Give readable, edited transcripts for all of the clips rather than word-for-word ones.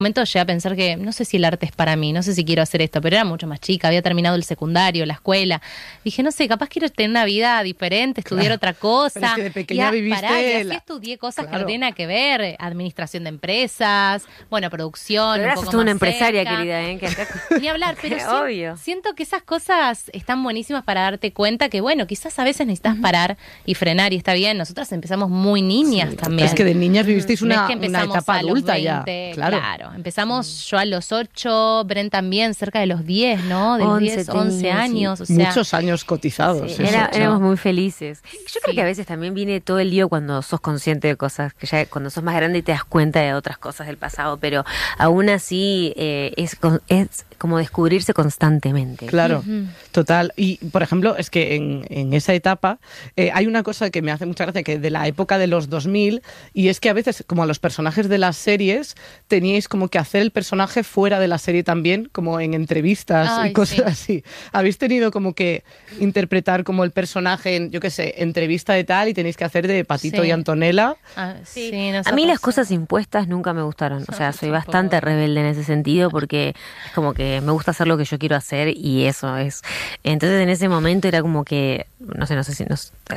momento llegué a pensar que no sé si el arte es para mí, no sé si quiero hacer esto, pero era mucho más chica, había terminado el secundario, la escuela. Dije, no sé, capaz quiero tener una vida diferente, estudiar otra cosa. Pero es que de pequeña viviste... y así estudié cosas que no tienen nada que ver, administración de empresas, bueno, producción, pero un poco tú más una empresaria, cerca. querida, ¿eh? Que acá... Ni hablar, pero obvio. siento que esas cosas están buenísimas para darte cuenta que, bueno, quizás a veces necesitas parar y frenar, y está bien. Nosotras empezamos muy niñas también. Es que de niñas vivisteis una etapa adulta 20, ya. Claro, empezamos yo a los 8, Bren también, cerca de los 10, ¿no? De los 10, 11 años. Sí. O sea, muchos años cotizados. Sí, éramos muy felices. Yo creo que a veces también viene todo el lío cuando sos consciente de cosas, que ya cuando sos más grande y te das cuenta de otras cosas del pasado, pero aún así es como descubrirse constantemente. Claro, total. Y, por ejemplo, es que en esa etapa hay una cosa que me hace mucha gracia, que de la época de los 2000, y es que a veces, como a los personajes de las series, teníais como que hacer el personaje fuera de la serie también, como en entrevistas y cosas así. ¿Habéis tenido como que interpretar como el personaje en, yo qué sé, entrevista de tal, y tenéis que hacer de Patito y Antonella? A mí las cosas impuestas nunca me gustaron. O sea, soy bastante rebelde en ese sentido, porque es como que me gusta hacer lo que yo quiero hacer y eso es. Entonces en ese momento era como que, no sé si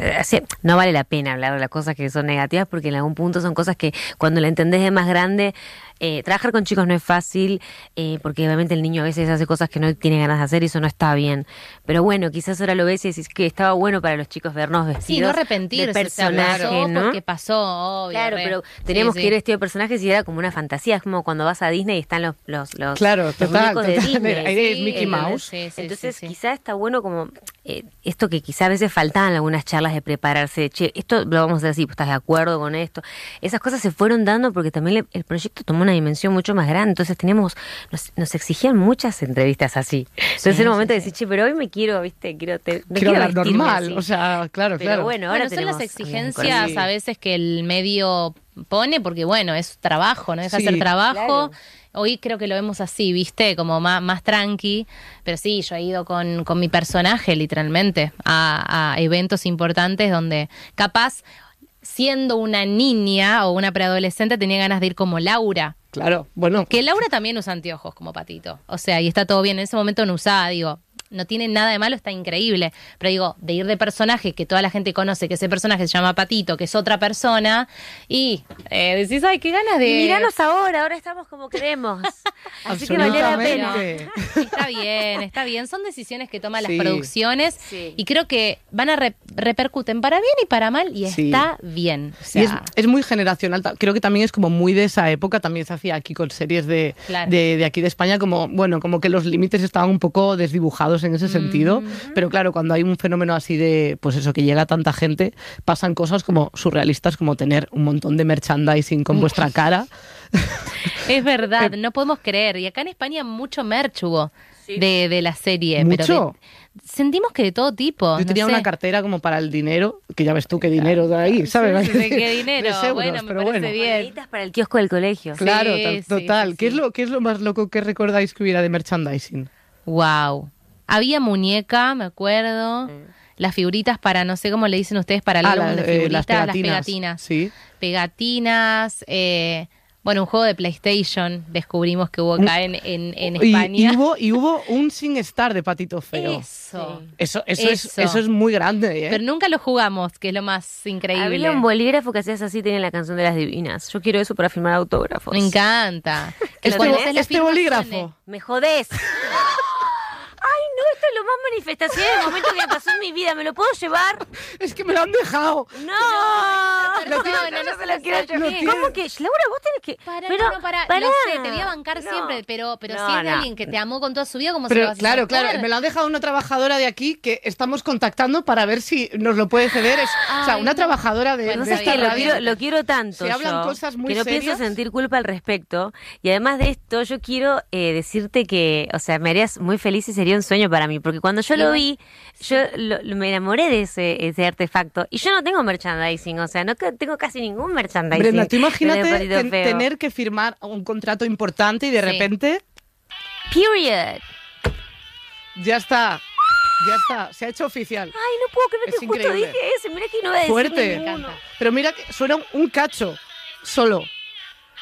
no vale la pena hablar de las cosas que son negativas, porque en algún punto son cosas que cuando la entendés de más grande, trabajar con chicos no es fácil, porque obviamente el niño a veces hace cosas que no tiene ganas de hacer y eso no está bien. Pero bueno, quizás ahora lo ves y decís que estaba bueno para los chicos vernos vestidos. Sí, no arrepentirse, de personaje, pasó ¿no? porque pasó, obvio. Claro, pero teníamos que ir vestidos de personajes y era como una fantasía. Es como cuando vas a Disney y están los muñecos de Disney. Ahí es Mickey Mouse. Entonces quizás está bueno como esto que quizás a veces faltaban algunas charlas de prepararse. Che, esto lo vamos a hacer así, ¿estás de acuerdo con esto? Esas cosas se fueron dando porque también el proyecto tomó una dimensión mucho más grande. Entonces nos exigían muchas entrevistas así. Entonces en un momento decís, che, pero hoy me quiero, quiero hablar normal. Así. O sea, claro. Bueno, ahora son las exigencias a veces que el medio pone, porque bueno, es trabajo, no deja de ser trabajo. Claro. Hoy creo que lo vemos así, ¿viste? Como más tranqui. Pero sí, yo he ido con mi personaje, literalmente, a eventos importantes donde capaz, siendo una niña o una preadolescente, tenía ganas de ir como Laura. Claro, bueno. Que Laura también usa anteojos como Patito. O sea, y está todo bien. En ese momento no usaba, digo, no tiene nada de malo, está increíble. Pero digo, de ir de personaje, que toda la gente conoce que ese personaje se llama Patito, que es otra persona, y decís, ay, qué ganas de... Y míranos ahora estamos como queremos. Así que valió la pena. Está bien. Son decisiones que toman las producciones y creo que van a repercuten para bien y para mal, y está bien. O sea, y es muy generacional. Creo que también es como muy de esa época, también se hacía aquí con series de aquí de España, como que los límites estaban un poco desdibujados en ese sentido, pero claro, cuando hay un fenómeno así de, pues eso, que llega a tanta gente, pasan cosas como surrealistas, como tener un montón de merchandising con vuestra cara. Es verdad, no podemos creer. Y acá en España mucho merch hubo de la serie. ¿Mucho? Pero sentimos que de todo tipo. Yo tenía una cartera como para el dinero, que ya ves tú qué dinero de ahí, ¿sabes? ¿De qué dinero? 3 euros, bueno, me parece bien. Moneditas para el kiosco del colegio. Claro, total. ¿Qué es lo más loco que recordáis que hubiera de merchandising? Wow. Había muñeca, me acuerdo. Las figuritas para, no sé cómo le dicen ustedes, para el álbum de figuritas, las pegatinas. Sí. Pegatinas, bueno, un juego de PlayStation descubrimos que hubo acá en España. Y hubo un SingStar de Patito Feo. Eso es muy grande, ¿eh? Pero nunca lo jugamos, que es lo más increíble. Había un bolígrafo que hacías así, tenía la canción de las divinas. Yo quiero eso para firmar autógrafos. Me encanta. Este bolígrafo. Me jodés. Ay, no, esto es lo más manifestación del momento que me pasó en mi vida. ¿Me lo puedo llevar? Es que me lo han dejado. No se lo quiero llevar. ¿Cómo que? Laura, vos tenés que... Para. Lo sé, te voy a bancar siempre, pero si es de alguien que te amó con toda su vida, ¿cómo se lo vas a hacer? Claro, me lo han dejado una trabajadora de aquí que estamos contactando para ver si nos lo puede ceder. Una trabajadora de esta radio. Lo quiero tanto. Se hablan cosas muy serias. Que no pienso sentir culpa al respecto. Y además de esto, yo quiero decirte que, o sea, me harías muy feliz y sería un sueño para mí. Porque cuando yo lo vi, me enamoré de ese artefacto. Y yo no tengo merchandising, o sea, no tengo casi ningún merchandising. Brenda, tú imagínate tener que firmar un contrato importante y de repente... Period. Ya está, se ha hecho oficial. Ay, no puedo creer que justo dije ese, mira que no voy a decir fuerte. ninguno. Pero mira que suena un cacho solo.